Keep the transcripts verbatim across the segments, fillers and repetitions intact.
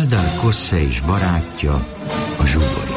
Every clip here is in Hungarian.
Aldar Kossze és barátja, a zsugori.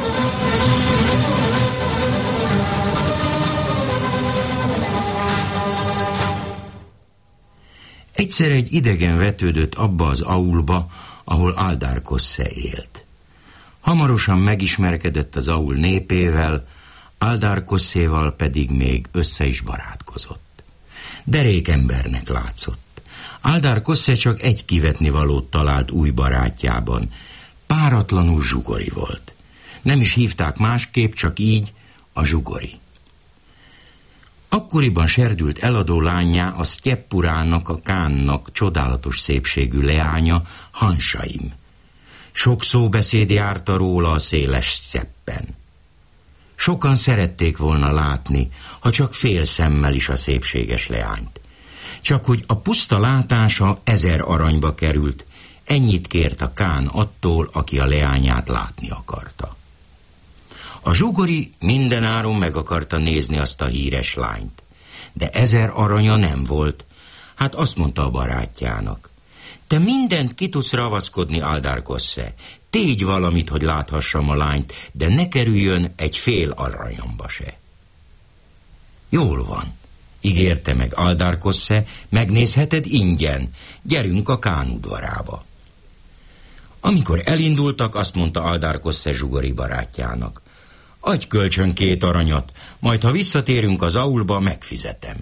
Egyszer egy idegen vetődött abba az aulba, ahol Aldar Kossze élt. Hamarosan megismerkedett az aul népével, Aldar Kosszéval pedig még össze is barátkozott. Derék embernek látszott. Aldar Kossze csak egy kivetnivalót talált új barátjában. Páratlanul zsugori volt. Nem is hívták másképp, csak így, a zsugori. Akkoriban serdült eladó lányá a Sztyeppurának, a Kánnak csodálatos szépségű leánya, Hansaim. Sok szóbeszéd járta róla a széles sztyeppen. Sokan szerették volna látni, ha csak fél szemmel is a szépséges leányt. Csak hogy a puszta látása ezer aranyba került, ennyit kért a Kán attól, aki a leányát látni akarta. A zsugori mindenáron meg akarta nézni azt a híres lányt, de ezer aranya nem volt. Hát azt mondta a barátjának: te mindent ki tudsz ravaszkodni, Aldar Kossze, tégy valamit, hogy láthassam a lányt, de ne kerüljön egy fél aranyamba se. Jól van, ígérte meg Aldar Kossze, megnézheted ingyen, gyerünk a Kán udvarába. Amikor elindultak, azt mondta Aldar Kossze zsugori barátjának: adj kölcsön két aranyat, majd ha visszatérünk az aulba, megfizetem.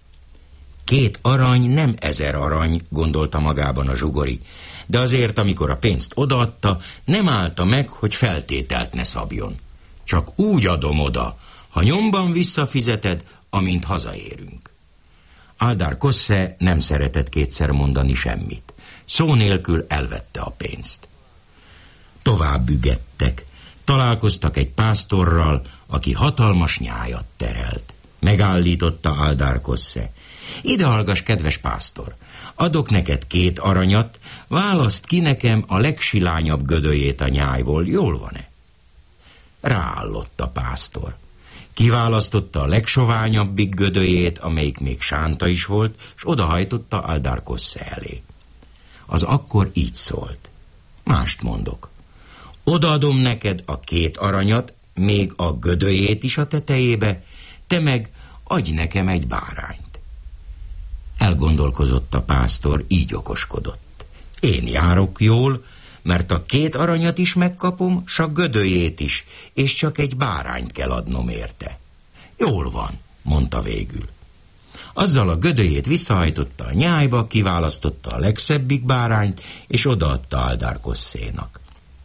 Két arany nem ezer arany, gondolta magában a zsugori, de azért, amikor a pénzt odaadta, nem állta meg, hogy feltételt ne szabjon. Csak úgy adom oda, ha nyomban visszafizeted, amint hazaérünk. Aldar Kossze nem szeretett kétszer mondani semmit. Szó nélkül elvette a pénzt. Tovább bügettek. Találkoztak egy pásztorral, aki hatalmas nyájat terelt. Megállította Aldar Kossze: ide hallgass, kedves pásztor, adok neked két aranyat, választ ki nekem a legsilányabb gödöjét a nyájból, jól van-e? Ráállott a pásztor. Kiválasztotta a legsoványabbik gödöjét, amelyik még sánta is volt, és odahajtotta Aldar Kossze elé. Az akkor így szólt: mást mondok. Odaadom neked a két aranyat, még a gödöjét is a tetejébe, te meg adj nekem egy bárányt. Elgondolkozott a pásztor, így okoskodott: én járok jól, mert a két aranyat is megkapom, s a gödöjét is, és csak egy bárányt kell adnom érte. Jól van, mondta végül. Azzal a gödöjét visszahajtotta a nyájba, kiválasztotta a legszebbik bárányt, és odaadta Aldar Kosszénak.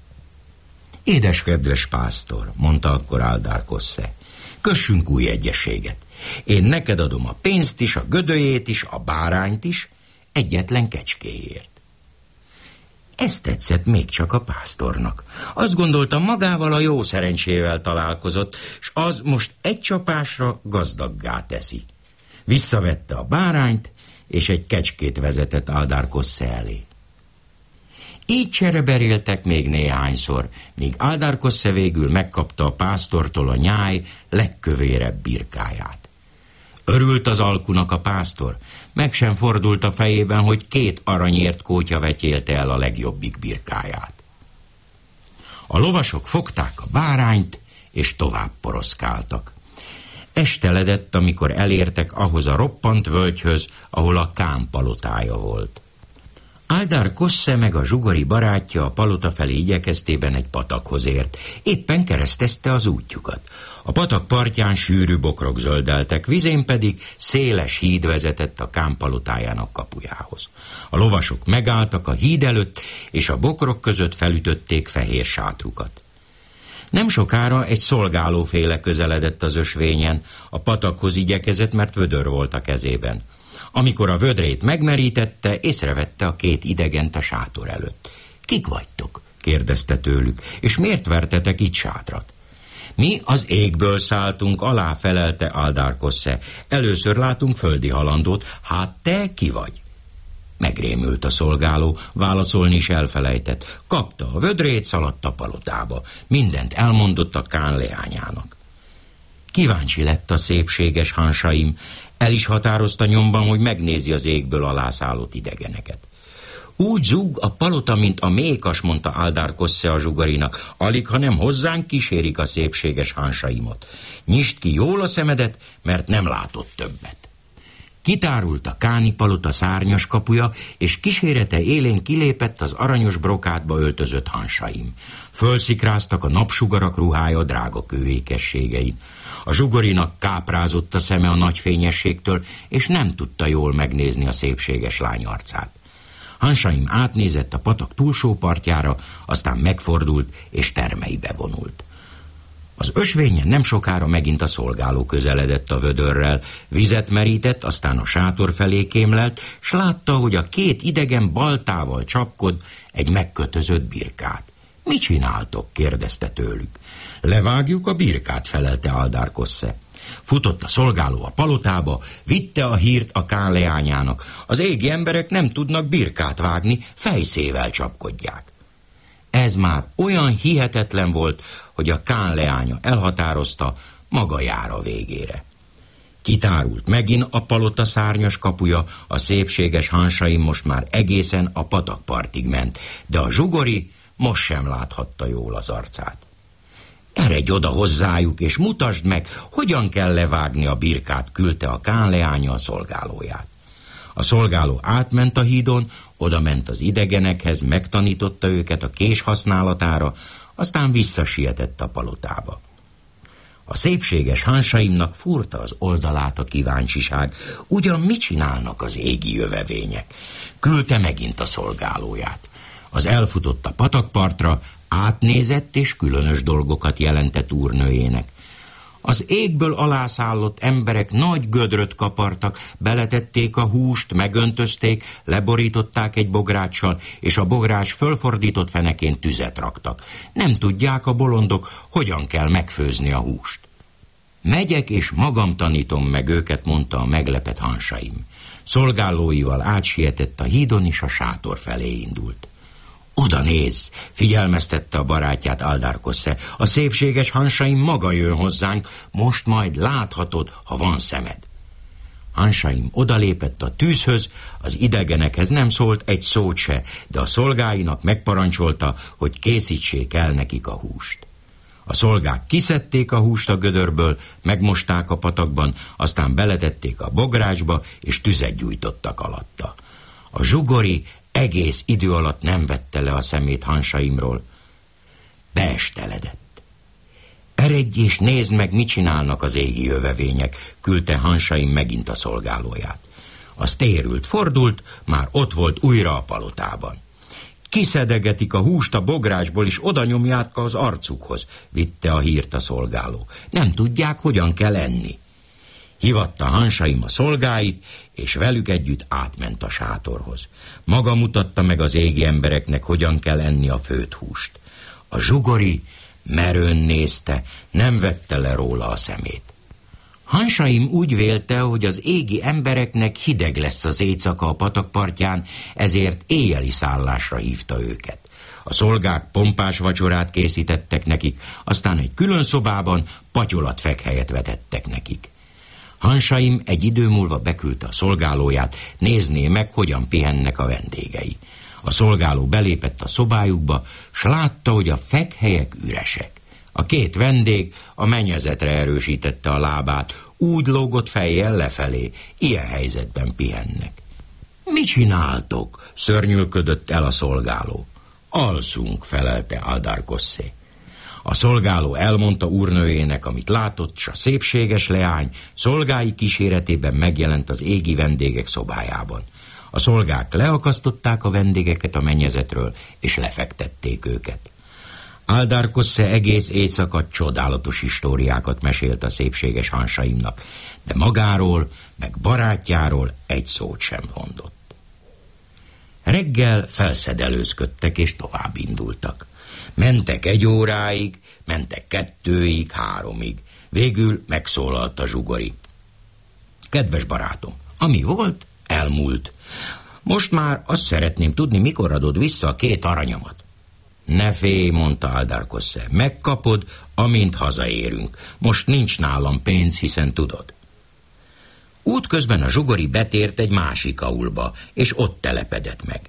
Édes kedves pásztor, mondta akkor Aldar Kossze, kössünk új egyességet. Én neked adom a pénzt is, a gödöjét is, a bárányt is, egyetlen kecskéért. Ez tetszett még csak a pásztornak. Azt gondolta, magával a jó szerencsével találkozott, s az most egy csapásra gazdaggá teszi. Visszavette a bárányt, és egy kecskét vezetett Aldar Kossze elé. Így csereberéltek még néhányszor, míg Aldar Kossze végül megkapta a pásztortól a nyáj legkövérebb birkáját. Örült az alkunak a pásztor, meg sem fordult a fejében, hogy két aranyért kótya vetyélte el a legjobbik birkáját. A lovasok fogták a bárányt, és tovább poroszkáltak. Esteledett, amikor elértek ahhoz a roppant völgyhöz, ahol a Kán palotája volt. Aldar Kossze meg a zsugori barátja a palota felé igyekeztében egy patakhoz ért. Éppen keresztezte az útjukat. A patak partján sűrű bokrok zöldeltek, vizén pedig széles híd vezetett a Kán palotájának kapujához. A lovasok megálltak a híd előtt, és a bokrok között felütötték fehér sátrukat. Nem sokára egy szolgálóféle közeledett az ösvényen, a patakhoz igyekezett, mert vödör volt a kezében. Amikor a vödrét megmerítette, észrevette a két idegent a sátor előtt. Kik vagytok? kérdezte tőlük, és miért vertetek itt sátrat? Mi az égből szálltunk alá, felelte Aldar Kossze. Először látunk földi halandót, hát te ki vagy? Megrémült a szolgáló, válaszolni is elfelejtett. Kapta a vödrét, szaladt a palotába. Mindent elmondott a Kán leányának. Kíváncsi lett a szépséges Hansaim, el is határozta nyomban, hogy megnézi az égből alászállott idegeneket. Úgy zúg a palota, mint a mékas, mondta Aldar Cosse a Zsugorinak. Alig, ha nem hozzánk kísérik a szépséges Hansaimot. Nyisd ki jól a szemedet, mert nem látott többet. Kitárult a Káni palota szárnyas kapuja, és kísérete élén kilépett az aranyos brokátba öltözött Hansaim. Fölszikráztak a napsugarak ruhája drága kőékességein. A Zsugorinak káprázott a szeme a nagy fényességtől, és nem tudta jól megnézni a szépséges lány arcát. Hansaim átnézett a patak túlsó partjára, aztán megfordult, és termeibe vonult. Az ösvényen nem sokára megint a szolgáló közeledett a vödörrel, vizet merített, aztán a sátor felé kémlelt, s látta, hogy a két idegen baltával csapkod egy megkötözött birkát. Mit csináltok? kérdezte tőlük. Levágjuk a birkát, felelte Aldar Cosse. Futott a szolgáló a palotába, vitte a hírt a Kán leányának. Az égi emberek nem tudnak birkát vágni, fejszével csapkodják. Ez már olyan hihetetlen volt, hogy a Kán leánya elhatározta, maga jár a végére. Kitárult megint a palota szárnyas kapuja, a szépséges Hansaim most már egészen a patakpartig ment, de a Zsugori most sem láthatta jól az arcát. Eredj oda hozzájuk, és mutasd meg, hogyan kell levágni a birkát, küldte a Kán leánya a szolgálóját. A szolgáló átment a hídon, oda ment az idegenekhez, megtanította őket a kés használatára, aztán visszasietett a palotába. A szépséges Hansaimnak furta az oldalát a kíváncsiság, ugyan mit csinálnak az égi jövevények? Küldte megint a szolgálóját. Az elfutott a patakpartra, átnézett és különös dolgokat jelentett úrnőjének. Az égből alászállott emberek nagy gödröt kapartak, beletették a húst, megöntözték, leborították egy bográccsal, és a bogrács fölfordított fenekén tüzet raktak. Nem tudják a bolondok, hogyan kell megfőzni a húst. Megyek és magam tanítom meg őket, mondta a meglepett Hansaim. Szolgálóival átsietett a hídon, és a sátor felé indult. Oda nézz, figyelmeztette a barátját Aldar Cosse, a szépséges Hansaim maga jön hozzánk, most majd láthatod, ha van szemed. Hansaim odalépett a tűzhöz, az idegenekhez nem szólt egy szót se, de a szolgáinak megparancsolta, hogy készítsék el nekik a húst. A szolgák kiszedték a húst a gödörből, megmosták a patakban, aztán beletették a bográcsba, és tüzet gyújtottak alatta. A Zsugori egész idő alatt nem vette le a szemét Hansaimról. Beesteledett. Eredj és nézd meg, mit csinálnak az égi jövevények, küldte Hansaim megint a szolgálóját. Az térült, fordult, már ott volt újra a palotában. Kiszedegetik a húst a bográcsból, és oda nyomják az arcukhoz, vitte a hírt a szolgáló. Nem tudják, hogyan kell enni. Hívatta Hansaim a szolgáit, és velük együtt átment a sátorhoz. Maga mutatta meg az égi embereknek, hogyan kell enni a főtt húst. A Zsugori merőn nézte, nem vette le róla a szemét. Hansaim úgy vélte, hogy az égi embereknek hideg lesz az éjszaka a patakpartján, ezért éjjeli szállásra hívta őket. A szolgák pompás vacsorát készítettek nekik, aztán egy külön szobában patyolatfekhelyet vetettek nekik. Hansaim egy idő múlva beküldte a szolgálóját, nézné meg, hogyan pihennek a vendégei. A szolgáló belépett a szobájukba, s látta, hogy a fekhelyek üresek. A két vendég a mennyezetre erősítette a lábát, úgy lógott fejjel lefelé, ilyen helyzetben pihennek. Mit csináltok? Szörnyűködött el a szolgáló. Alszunk, felelte Aldar Cosse. A szolgáló elmondta úrnőjének, amit látott, s a szépséges leány szolgái kíséretében megjelent az égi vendégek szobájában. A szolgák leakasztották a vendégeket a mennyezetről, és lefektették őket. Aldar Cosse egész éjszaka csodálatos históriákat mesélt a szépséges Hansaimnak, de magáról, meg barátjáról egy szót sem mondott. Reggel felszedelőzködtek, és tovább indultak. Mentek egy óráig, mentek kettőig, háromig. Végül megszólalt a Zsugori. Kedves barátom, ami volt, elmúlt. Most már azt szeretném tudni, mikor adod vissza a két aranyamat. Ne félj, mondta Aldar Cosse, megkapod, amint hazaérünk. Most nincs nálam pénz, hiszen tudod. Útközben a Zsugori betért egy másik aulba, és ott telepedett meg.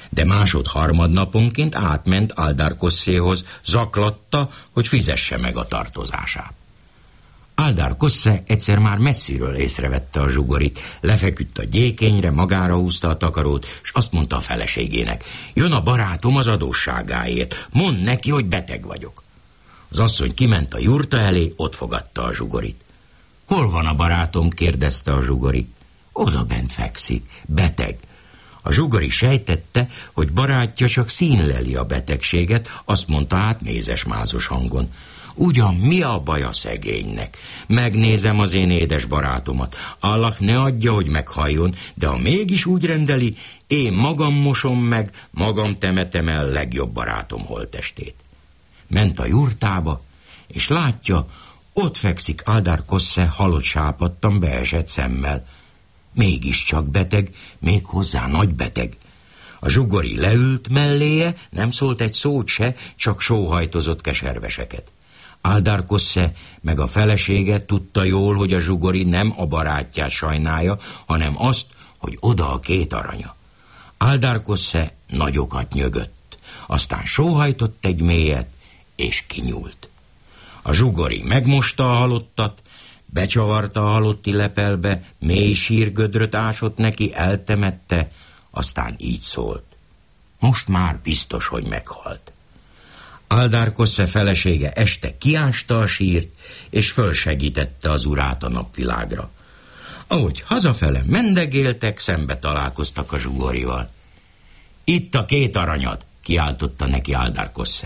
De másod-harmadnaponként átment Aldar-Kosszéhoz, zaklatta, hogy fizesse meg a tartozását. Aldar-Kosszé egyszer már messziről észrevette a zsugorit, lefeküdt a gyékényre, magára húzta a takarót, és azt mondta a feleségének: jön a barátom az adósságáért, mondd neki, hogy beteg vagyok. Az asszony kiment a jurta elé, ott fogadta a zsugorit. Hol van a barátom? kérdezte a zsugori. Oda bent fekszik, beteg. A zsugori sejtette, hogy barátja csak színleli a betegséget, azt mondta át mézes-mázos hangon: ugyan mi a baj a szegénynek? Megnézem az én édes barátomat. Allah ne adja, hogy meghalljon, de ha mégis úgy rendeli, én magam mosom meg, magam temetem el legjobb barátom holttestét. Ment a jurtába, és látja, ott fekszik Aldar-Kosszé halott sápadtan beesett szemmel. Mégiscsak beteg, méghozzá nagy beteg. A zsugori leült melléje, nem szólt egy szót se, csak sóhajtozott keserveseket. Aldar-Kosszé meg a felesége tudta jól, hogy a zsugori nem a barátját sajnálja, hanem azt, hogy oda a két aranya. Aldar-Kosszé nagyokat nyögött, aztán sóhajtott egy mélyet, és kinyúlt. A zsugori megmosta a halottat, becsavarta a halotti lepelbe, mély sírgödröt ásott neki, eltemette, aztán így szólt: most már biztos, hogy meghalt. Aldar-Kosszé felesége este kiásta a sírt, és fölsegítette az urát a napvilágra. Ahogy hazafele mendegéltek, szembe találkoztak a zsugorival. Itt a két aranyad, kiáltotta neki Aldar-Kosszé.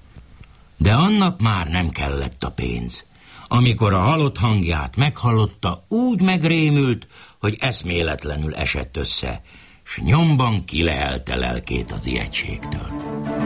De annak már nem kellett a pénz. Amikor a halott hangját meghallotta, úgy megrémült, hogy eszméletlenül esett össze, s nyomban kilehelte lelkét az ijegységtől.